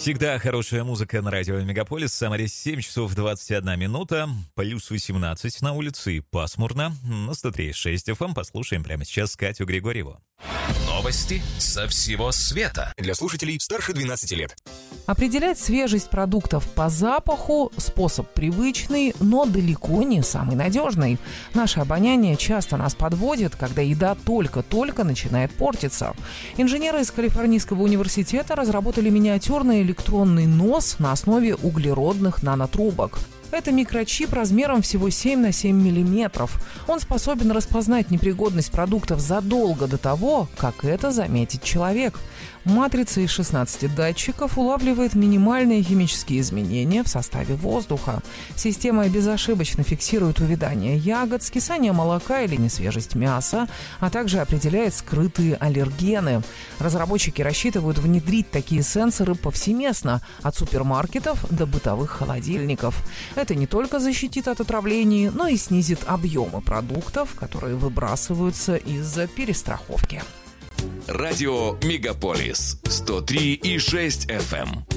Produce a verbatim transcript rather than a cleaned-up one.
Всегда хорошая музыка на радио Мегаполис. Самаре семь часов двадцать одна минута, плюс восемнадцать на улице и пасмурно. На сто три и шесть эф эм послушаем прямо сейчас Катю Григорьеву. Новости со всего света для слушателей старше двенадцати лет. Определять свежесть продуктов по запаху – способ привычный, но далеко не самый надежный. Наше обоняние часто нас подводит, когда еда только-только начинает портиться. Инженеры из Калифорнийского университета разработали миниатюрный электронный нос на основе углеродных нанотрубок. Это микрочип размером всего семь на семь миллиметров. Он способен распознать непригодность продуктов задолго до того, как это заметит человек. Матрица из шестнадцати датчиков улавливает минимальные химические изменения в составе воздуха. Система безошибочно фиксирует увядание ягод, скисание молока или несвежесть мяса, а также определяет скрытые аллергены. Разработчики рассчитывают внедрить такие сенсоры повсеместно, от супермаркетов до бытовых холодильников. Это не только защитит от отравлений, но и снизит объемы продуктов, которые выбрасываются из-за перестраховки. Радио Мегаполис сто три и шесть эф эм.